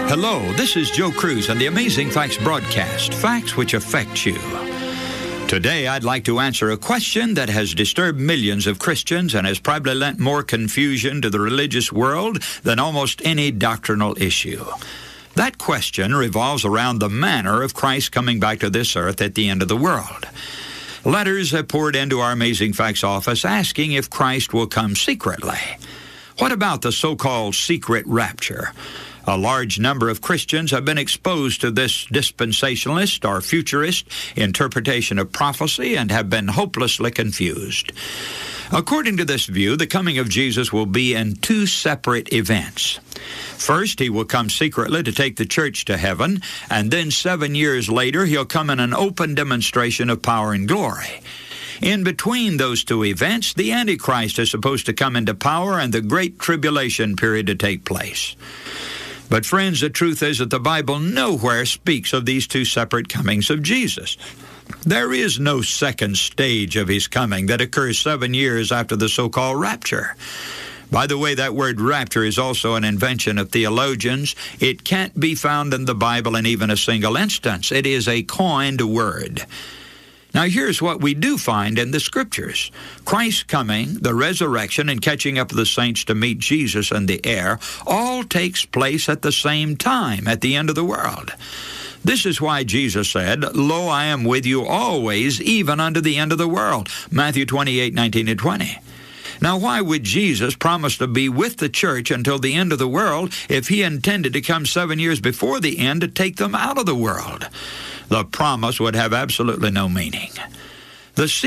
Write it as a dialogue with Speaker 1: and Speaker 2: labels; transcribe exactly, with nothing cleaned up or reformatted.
Speaker 1: Hello, this is Joe Cruz on the Amazing Facts broadcast, facts which affect you. Today, I'd like to answer a question that has disturbed millions of Christians and has probably lent more confusion to the religious world than almost any doctrinal issue. That question revolves around the manner of Christ coming back to this earth at the end of the world. Letters have poured into our Amazing Facts office asking if Christ will come secretly. What about the so-called secret rapture? A large number of Christians have been exposed to this dispensationalist or futurist interpretation of prophecy and have been hopelessly confused. According to this view, the coming of Jesus will be in two separate events. First, he will come secretly to take the church to heaven, and then seven years later, he'll come in an open demonstration of power and glory. In between those two events, the Antichrist is supposed to come into power and the Great Tribulation period to take place. But friends, the truth is that the Bible nowhere speaks of these two separate comings of Jesus. There is no second stage of his coming that occurs seven years after the so-called rapture. By the way, that word rapture is also an invention of theologians. It can't be found in the Bible in even a single instance. It is a coined word. Now, here's what we do find in the Scriptures. Christ's coming, the resurrection, and catching up with the saints to meet Jesus in the air all takes place at the same time, at the end of the world. This is why Jesus said, "Lo, I am with you always, even unto the end of the world." Matthew twenty-eight, nineteen and twenty. Now, why would Jesus promise to be with the church until the end of the world if he intended to come seven years before the end to take them out of the world? The promise would have absolutely no meaning. The